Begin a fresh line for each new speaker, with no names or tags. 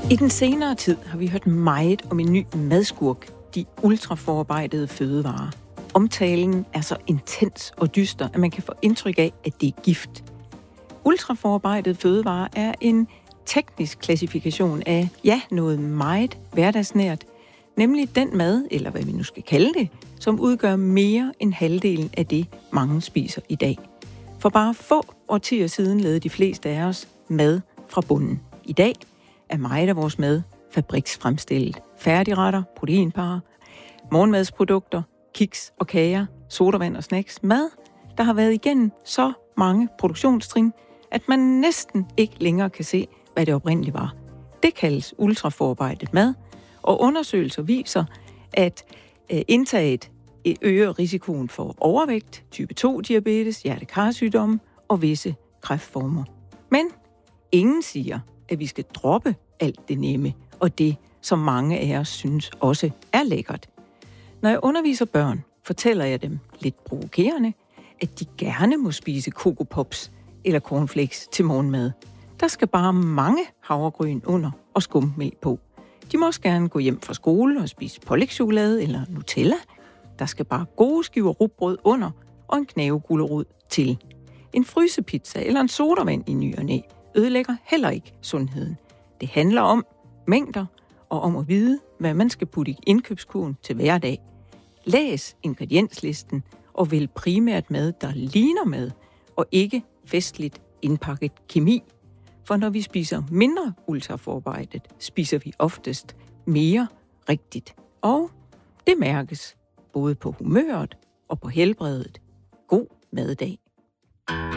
I den senere tid har vi hørt meget om en ny madskurk, de ultraforarbejdede fødevarer. Omtalen er så intens og dyster, at man kan få indtryk af, at det er gift. Ultraforarbejdede fødevarer er en teknisk klassifikation af, noget meget hverdagsnært, nemlig den mad, eller hvad vi nu skal kalde det, som udgør mere end halvdelen af det, mange spiser i dag. For bare få årtier siden lavede de fleste af os mad fra bunden. I dag er meget af vores mad fabriksfremstillet. Færdigretter, proteinparer, morgenmadsprodukter, kiks og kager, sodavand og snacks. Mad, der har været igennem så mange produktionstrin, at man næsten ikke længere kan se, hvad det oprindeligt var. Det kaldes ultraforarbejdet mad, og undersøgelser viser, at indtaget øger risikoen for overvægt, type 2-diabetes, hjerte-karsygdomme og visse kræftformer. Men ingen siger, at vi skal droppe alt det nemme, og det, som mange af os synes også er lækkert. Når jeg underviser børn, fortæller jeg dem lidt provokerende, at de gerne må spise Coco Pops eller cornflakes til morgenmad. Der skal bare mange havregryn under og skummetmælk på. De må også gerne gå hjem fra skole og spise pålægschokolade eller Nutella. Der skal bare gode skiver rugbrød under og en knavegulerod til. En frysepizza eller en sodavand i ny og næ ødelægger heller ikke sundheden. Det handler om mængder og om at vide, hvad man skal putte i indkøbskurven til hver dag. Læs ingredienslisten og vælg primært mad, der ligner mad, og ikke festligt indpakket kemi. For når vi spiser mindre ultraforarbejdet, spiser vi oftest mere rigtigt. Og det mærkes både på humøret og på helbredet. God maddag.